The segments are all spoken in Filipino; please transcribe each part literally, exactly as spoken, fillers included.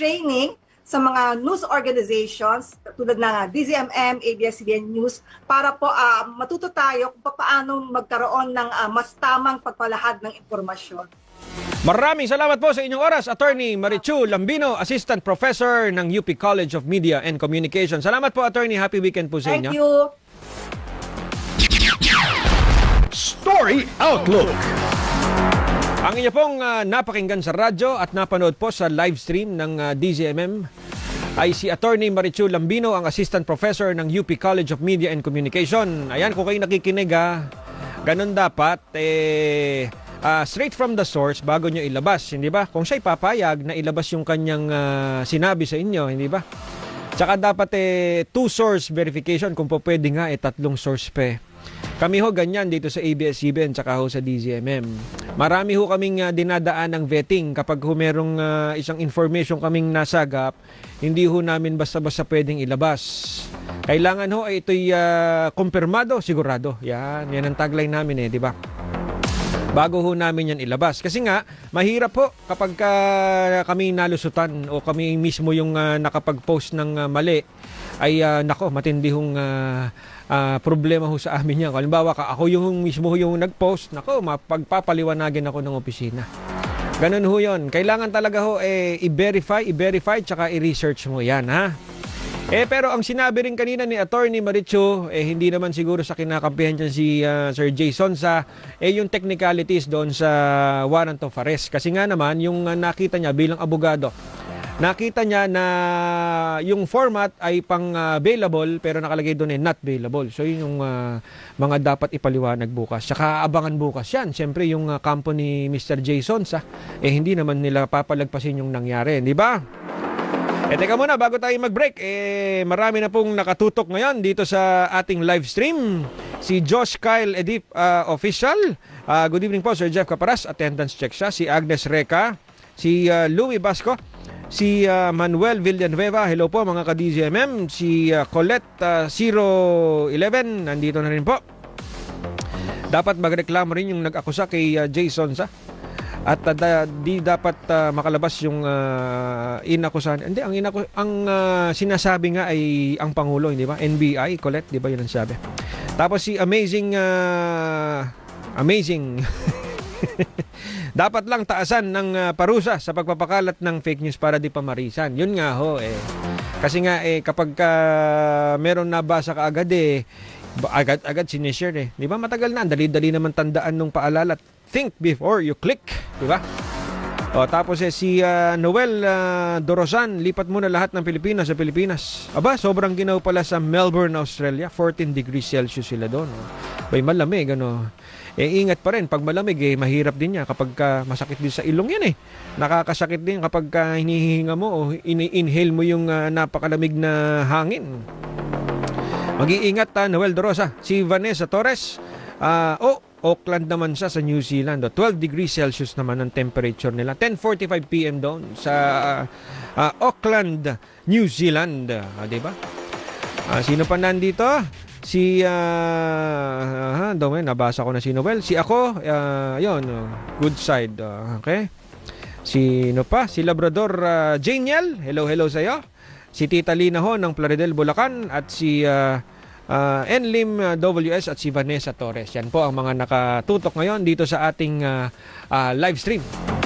training sa mga news organizations tulad ng D Z M M, A B S C B N News para po uh, matuto tayo kung paano magkaroon ng uh, mas tamang pagpalahad ng impormasyon. Maraming salamat po sa inyong oras, Attorney Marichu Lambino, Assistant Professor ng U P College of Media and Communication. Salamat po, Attorney. Happy weekend po sa inyo. Thank you. Story Outlook. Ang inyo pong uh, napakinggan sa radyo at napanood po sa live stream ng uh, D Z M M ay si Attorney Marichu Lambino, ang Assistant Professor ng U P College of Media and Communication. Ayan, kung kayo nakikinig ha, ganun dapat, eh, uh, straight from the source bago nyo ilabas, hindi ba? Kung siya'y papayag na ilabas yung kanyang uh, sinabi sa inyo, hindi ba? Tsaka dapat eh, two-source verification, kung po pwede nga, eh, tatlong source pa. Kami ho ganyan dito sa A B S C B N tsaka ho sa D Z M M. Marami ho kaming uh, dinadaan ng vetting kapag ho merong uh, isang information kaming nasagap, hindi ho namin basta-basta pwedeng ilabas. Kailangan ho ay ito'y uh, kumpirmado, sigurado. Yan, yan ang tagline namin eh, di ba? Bago ho namin yan ilabas. Kasi nga, mahirap ho kapag uh, kami nalusutan o kami mismo yung uh, nakapag-post ng uh, mali, ay uh, nako, matindi hong uh, uh, problema ho sa amin yan. Halimbawa, ako yung mismo yung nag-post, nako, mapagpapaliwanagin ako ng opisina. Ganun ho yun. Kailangan talaga ho eh, i-verify, i-verify, tsaka i-research mo yan, ha? Eh, pero ang sinabi rin kanina ni Attorney Marichu, eh, hindi naman siguro sa kinakampihan dyan si uh, Sir Jason sa, eh, yung technicalities doon sa warrant of arrest. Kasi nga naman, yung uh, nakita niya bilang abogado, nakita niya na yung format ay pang uh, available pero nakalagay doon eh not available. So yun yung uh, mga dapat ipaliwanag bukas. Saka abangan bukas yan. Siyempre yung uh, kampo ni Mister Jason sa eh hindi naman nila papalagpasin yung nangyari, di ba? Eh teka muna, bago tayo mag-break, eh marami na pong nakatutok ngayon dito sa ating live stream. Si Josh Kyle Edip uh, Official. Uh, good evening po, Sir Jeff Caparas. Attendance check siya. Si Agnes Reca. Si uh, Louie Basco. Si uh, Manuel Villanueva, hello po mga ka-D Z M M. Si uh, Colette uh, zero eleven, nandito na rin po. Dapat magreklamo rin yung nag-akusa kay uh, Jason sa. At uh, da, di dapat uh, makalabas yung uh, inakusahan. Hindi, ang, inaku ang uh, sinasabi nga ay ang Pangulo, hindi ba? N B I, Colette, di ba yun ang sabi? Tapos si Amazing, uh, Amazing... dapat lang taasan ng uh, parusa sa pagpapakalat ng fake news para di pamarisan. Yun nga ho eh. Kasi nga eh kapag uh, meron nabasa ka agad eh, agad-agad sinishare eh. Di ba matagal na, dali-dali naman tandaan nung paalala. Think before you click. Di ba? O, tapos eh si uh, Noel uh, Dorosan, lipat muna lahat ng Pilipinas sa Pilipinas. Aba, sobrang ginaw pala sa Melbourne, Australia. fourteen degrees Celsius sila doon. Bay, malamig, ano. Eh, ingat pa rin. Pag malamig, eh, mahirap din niya kapag uh, masakit din sa ilong yan eh. Nakakasakit din kapag uh, hinihinga mo o ini-inhale mo yung uh, napakalamig na hangin. Mag-iingat, uh, Noel Dorosa. Si Vanessa Torres, uh, oh, Auckland naman siya sa New Zealand. Oh, twelve degrees Celsius naman ang temperature nila. ten forty-five p m doon sa uh, uh, Auckland, New Zealand. Uh, diba? Uh, sino pa nandito? Si, uh, uh, doon, nabasa ko na si Noel. Si ako, uh, yun, uh, good side. Uh, okay? Sino pa? Si Labrador uh, Janiel. Hello, hello sa'yo. Si Tita Lina ho ng Plaridel, Bulacan. At si uh, uh, Enlim W S at si Vanessa Torres. Yan po ang mga nakatutok ngayon dito sa ating uh, uh, live stream.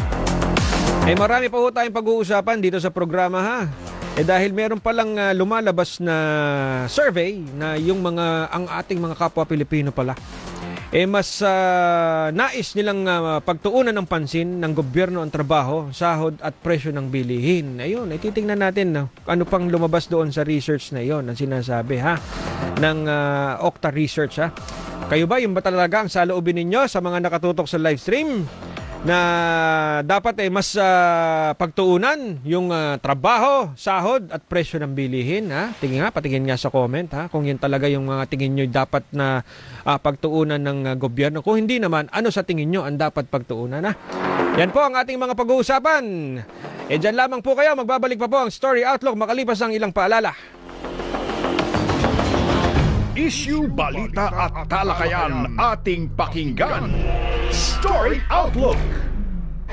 Eh, marami pa ho tayong pag-uusapan dito sa programa ha. Eh dahil meron palang uh, lumalabas na survey na yung mga ang ating mga kapwa Pilipino pala eh mas uh, nais nilang uh, pagtuunan ng pansin ng gobyerno ang trabaho, sahod at presyo ng bilihin. Ayun, ay titingnan natin uh, ano pang lumabas doon sa research na iyon ang sinasabi ha ng uh, Okta Research ha. Kayo ba yung ba talaga ang saloobin ninyo sa mga nakatutok sa live stream? Na dapat eh mas uh, pagtuunan yung uh, trabaho, sahod at presyo ng bilihin ha. Tingin nga, patingin nga sa comment ha kung yun talaga yung mga uh, tingin nyo dapat na uh, pagtuunan ng uh, gobyerno. Kung hindi naman, ano sa tingin nyo ang dapat pagtuunan ha. Yan po ang ating mga pag-uusapan. Eh dyan lamang po kayo, magbabalik pa po ang Story Outlook makalipas ang ilang paalala. Issue, balita at talakayan ating pakinggan. Story Outlook.